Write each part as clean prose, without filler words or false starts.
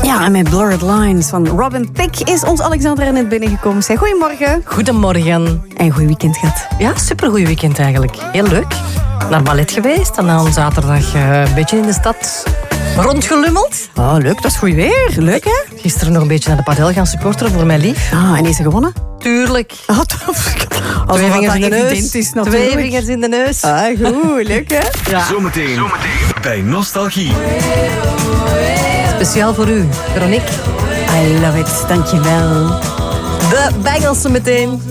Ja, en met Blurred Lines van Robin Thicke is ons Alexandra net binnengekomen. Zeg, goedemorgen. Goedemorgen. En goed weekend gehad. Ja, supergoeie weekend eigenlijk. Heel leuk. Naar ballet geweest en dan zaterdag een beetje in de stad rondgelummeld. Oh, leuk. Dat is goed weer. Leuk, hè? Gisteren nog een beetje naar de padel gaan supporteren voor mijn lief. Ah, en is ze gewonnen? Tuurlijk. Oh, Twee vingers in de neus. Is, natuurlijk. 2 vingers in de neus. Ah, goed. Leuk, hè? Ja. Zometeen bij Nostalgie. Speciaal voor u, Veronique. I love it. Dankjewel. De Bengelse meteen.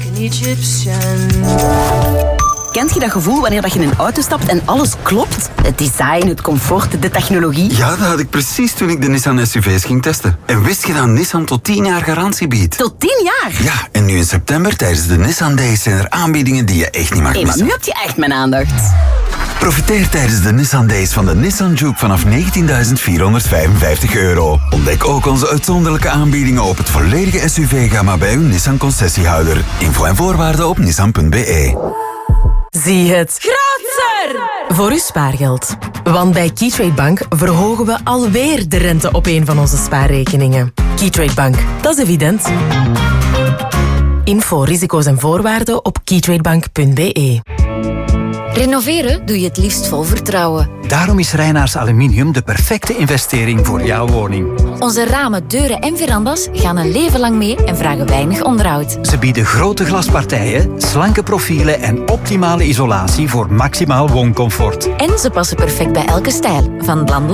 Kent je dat gevoel wanneer je in een auto stapt en alles klopt? Het design, het comfort, de technologie. Ja, dat had ik precies toen ik de Nissan SUV's ging testen. En wist je dat Nissan tot 10 jaar garantie biedt? Tot 10 jaar? Ja, en nu in september tijdens de Nissan Days zijn er aanbiedingen die je echt niet mag Maar missen. nu heb je echt mijn aandacht. Profiteer tijdens de Nissan Days van de Nissan Juke vanaf €19.455. Ontdek ook onze uitzonderlijke aanbiedingen op het volledige SUV-gamma bij uw Nissan-concessiehouder. Info en voorwaarden op nissan.be. Zie het groter voor uw spaargeld. Want bij Keytrade Bank verhogen we alweer de rente op een van onze spaarrekeningen. Keytrade Bank, dat is evident. Info, risico's en voorwaarden op keytradebank.be. Renoveren doe je het liefst vol vertrouwen. Daarom is Reinaars Aluminium de perfecte investering voor jouw woning. Onze ramen, deuren en verandas gaan een leven lang mee en vragen weinig onderhoud. Ze bieden grote glaspartijen, slanke profielen en optimale isolatie voor maximaal wooncomfort. En ze passen perfect bij elke stijl, van landelijk